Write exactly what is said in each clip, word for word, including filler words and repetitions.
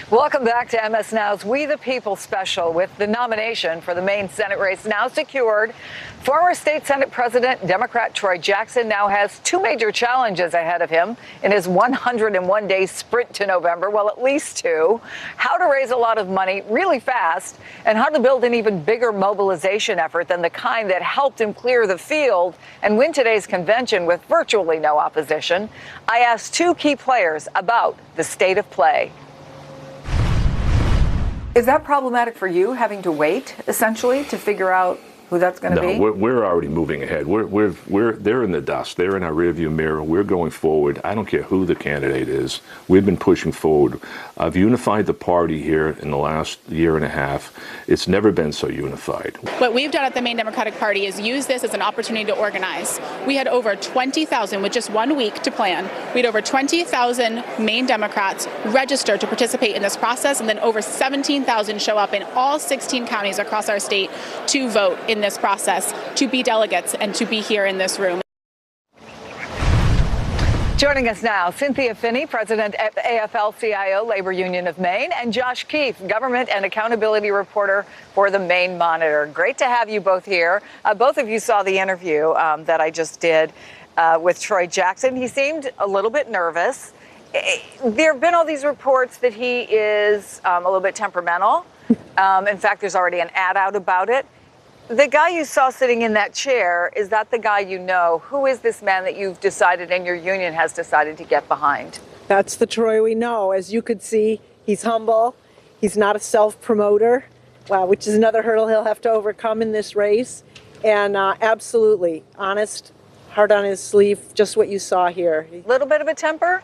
Welcome back to M S Now's We the People special. With the nomination for the Maine Senate race now secured, former state Senate President Democrat Troy Jackson now has two major challenges ahead of him in his one hundred one day sprint to November. Well, at least two. How to raise a lot of money really fast, and how to build an even bigger mobilization effort than the kind that helped him clear the field and win today's convention with virtually no opposition. I asked two key players about the state of play. Is that problematic for you, having to wait, essentially, to figure out who that's going to no, be? We're, we're already moving ahead. We're, we're, we're, they're in the dust. They're in our rearview mirror. We're going forward. I don't care who the candidate is. We've been pushing forward. I've unified the party here in the last year and a half. It's never been so unified. What we've done at the Maine Democratic Party is use this as an opportunity to organize. We had over twenty thousand, with just one week to plan, we had over twenty thousand Maine Democrats register to participate in this process, and then over seventeen thousand show up in all sixteen counties across our state to vote in this process, to be delegates and to be here in this room. Joining us now, Cynthia Finney, President of A F L C I O, Labor Union of Maine, and Josh Keefe, Government and Accountability Reporter for the Maine Monitor. Great to have you both here. Uh, both of you saw the interview um, that I just did uh, with Troy Jackson. He seemed a little bit nervous. There have been all these reports that he is um, a little bit temperamental. Um, in fact, there's already an ad out about it. The guy you saw sitting in that chair, is that the guy you know? Who is this man that you've decided and your union has decided to get behind? That's the Troy we know. As you could see, he's humble. He's not a self-promoter, uh, which is another hurdle he'll have to overcome in this race. And uh, absolutely honest, heart on his sleeve, just what you saw here. A little bit of a temper?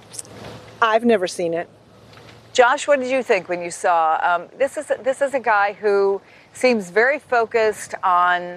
I've never seen it. Josh, what did you think when you saw? Um, this is this is a guy who seems very focused on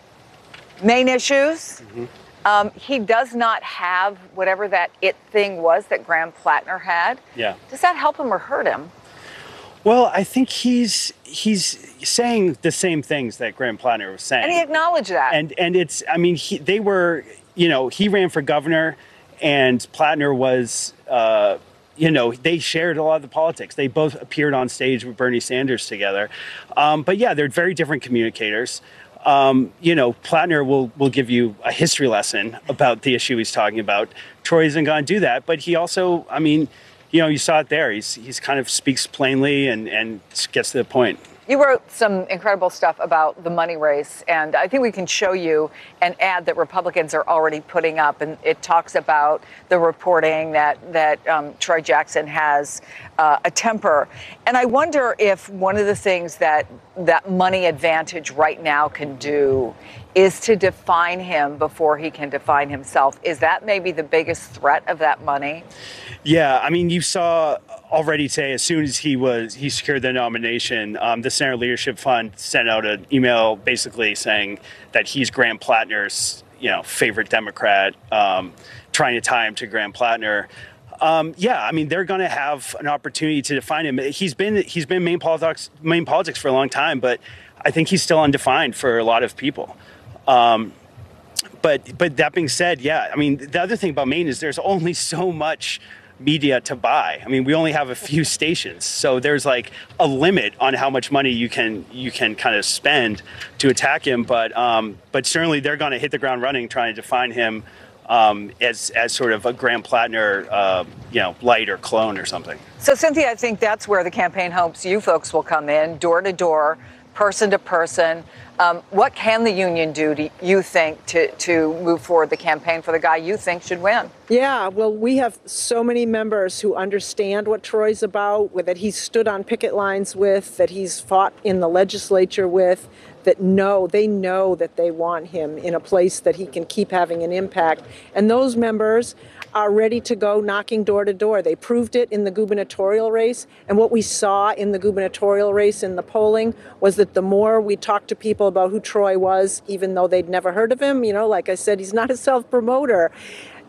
Maine issues. Mm-hmm. Um, he does not have whatever that it thing was that Graham Plattner had. Yeah. Does that help him or hurt him? Well, I think he's he's saying the same things that Graham Plattner was saying. And he acknowledged that. And and it's, I mean, he, they were, you know, he ran for governor, and Plattner was, uh, you know, they shared a lot of the politics. They both appeared on stage with Bernie Sanders together. Um, but yeah, they're very different communicators. Um, you know, Plattner will, will give you a history lesson about the issue he's talking about. Troy isn't going to do that, but he also, I mean, you know, you saw it there. He's he's kind of speaks plainly and, and gets to the point. You wrote some incredible stuff about the money race, and I think we can show you an ad that Republicans are already putting up, and it talks about the reporting that that um, Troy Jackson has uh, a temper. And I wonder if one of the things that that money advantage right now can do is to define him before he can define himself. Is that maybe the biggest threat of that money? Yeah, I mean, you saw already today, as soon as he was he secured the nomination, um, the Senator Leadership Fund sent out an email basically saying that he's Graham Plattner's, you know, favorite Democrat, um, trying to tie him to Graham Plattner. Um, yeah, I mean, they're going to have an opportunity to define him. He's been he's been Maine politics Maine politics for a long time, but I think he's still undefined for a lot of people. Um, but but that being said, yeah, I mean, the other thing about Maine is there's only so much media to buy. I mean, we only have a few stations, so there's like a limit on how much money you can you can kind of spend to attack him. But um, but certainly they're going to hit the ground running, trying to define him um, as as sort of a Graham Plattner, uh, you know, light or clone or something. So, Cynthia, I think that's where the campaign hopes you folks will come in, door to door, person to person. Um, what can the union do, do you think, to, to move forward the campaign for the guy you think should win? Yeah, well, we have so many members who understand what Troy's about, that he's stood on picket lines with, that he's fought in the legislature with, that know, they know that they want him in a place that he can keep having an impact. And those members are ready to go knocking door to door. They proved it in the gubernatorial race. And what we saw in the gubernatorial race in the polling was that the more we talked to people about who Troy was, even though they'd never heard of him, you know, like I said, he's not a self-promoter.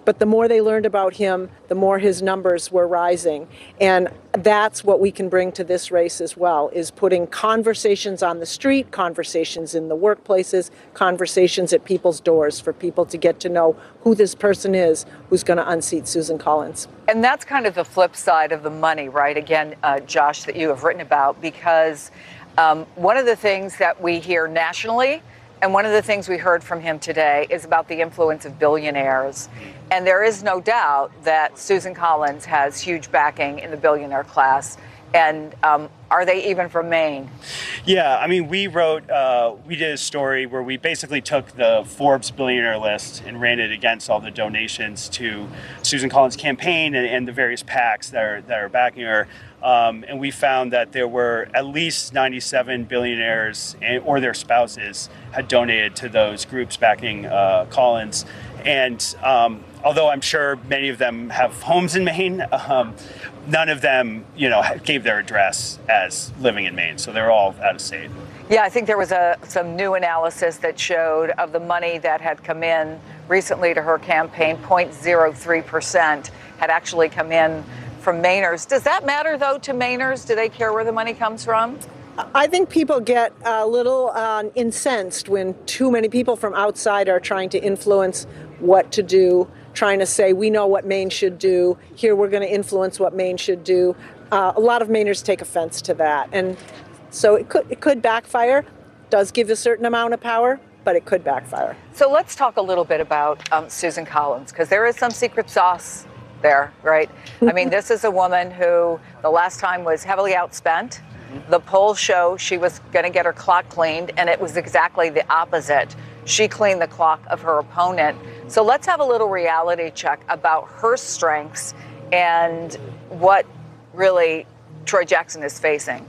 But the more they learned about him, the more his numbers were rising. And that's what we can bring to this race as well, is putting conversations on the street, conversations in the workplaces, conversations at people's doors for people to get to know who this person is who's going to unseat Susan Collins. And that's kind of the flip side of the money, right? Again, uh, Josh, that you have written about, because um, one of the things that we hear nationally, and one of the things we heard from him today, is about the influence of billionaires. And there is no doubt that Susan Collins has huge backing in the billionaire class. And um, are they even from Maine? Yeah, I mean, we wrote, uh, we did a story where we basically took the Forbes billionaire list and ran it against all the donations to Susan Collins' campaign and, and the various PACs that are, that are backing her. Um, and we found that there were at least ninety-seven billionaires and, or their spouses had donated to those groups backing uh, Collins. And um, although I'm sure many of them have homes in Maine, um, none of them, you know, gave their address as living in Maine. So they're all out of state. Yeah, I think there was a some new analysis that showed of the money that had come in recently to her campaign, zero point zero three percent had actually come in from Mainers. Does that matter, though, to Mainers? Do they care where the money comes from? I think people get a little uh, incensed when too many people from outside are trying to influence what to do, trying to say, we know what Maine should do. Here, we're going to influence what Maine should do. Uh, a lot of Mainers take offense to that. And so it could, it could backfire. Does give a certain amount of power, but it could backfire. So let's talk a little bit about um, Susan Collins, because there is some secret sauce there, right? I mean, this is a woman who the last time was heavily outspent. The polls show she was going to get her clock cleaned, and it was exactly the opposite. She cleaned the clock of her opponent. So let's have a little reality check about her strengths and what really Troy Jackson is facing.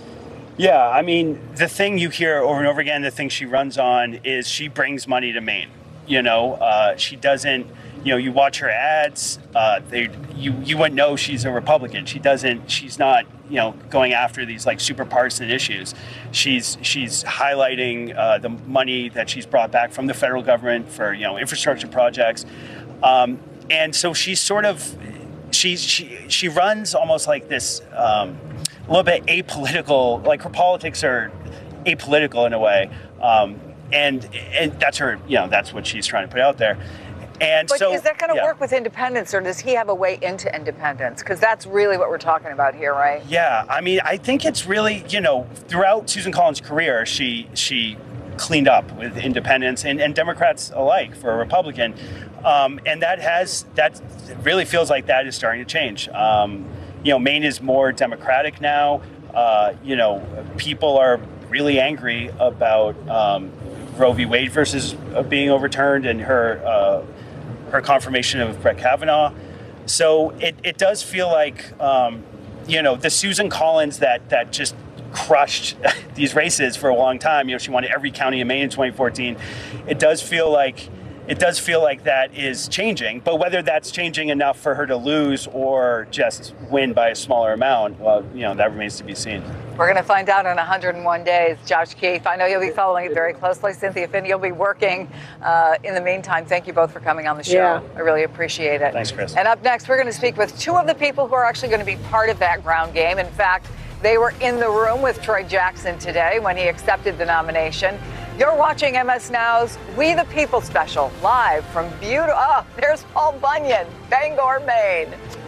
Yeah, I mean, the thing you hear over and over again, the thing she runs on is she brings money to Maine. You know, uh, she doesn't, you know, you watch her ads, uh, they, you, you wouldn't know she's a Republican. She doesn't, she's not, you know, going after these like super partisan issues. She's, she's highlighting uh, the money that she's brought back from the federal government for, you know, infrastructure projects. Um, and so she's sort of, she's, she, she runs almost like this, um, a little bit apolitical, like her politics are apolitical in a way. Um, and, and that's her, you know, that's what she's trying to put out there. And but so, is that going to yeah. work with independents, or does he have a way into independents? Because that's really what we're talking about here, right? Yeah, I mean, I think it's really, you know, throughout Susan Collins' career, she she cleaned up with independents and, and Democrats alike for a Republican. Um, and that has, that really feels like that is starting to change. Um, you know, Maine is more Democratic now. Uh, you know, people are really angry about um, Roe v. Wade versus uh, being overturned and her uh, her confirmation of Brett Kavanaugh. So it, it does feel like, um, you know, the Susan Collins that that just crushed these races for a long time. You know, she won every county in Maine in twenty fourteen. It does feel like it does feel like that is changing. But whether that's changing enough for her to lose or just win by a smaller amount, well, you know, that remains to be seen. We're going to find out in one hundred one days. Josh Keefe, I know you'll be following it very closely. Cynthia Finney, you'll be working. Uh, in the meantime, thank you both for coming on the show. Yeah. I really appreciate it. Thanks, Chris. And up next, we're going to speak with two of the people who are actually going to be part of that ground game. In fact, they were in the room with Troy Jackson today when he accepted the nomination. You're watching M S Now's We the People special, live from beautiful, oh, there's Paul Bunyan, Bangor, Maine.